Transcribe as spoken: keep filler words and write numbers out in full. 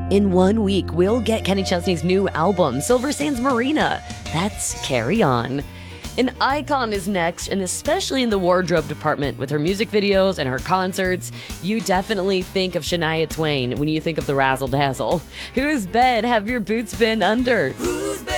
In one week, we'll get Kenny Chesney's new album, Silver Sands Marina. That's Carry On. An icon is next, and especially in the wardrobe department with her music videos and her concerts, you definitely think of Shania Twain when you think of the razzle dazzle. Whose bed have your boots been under?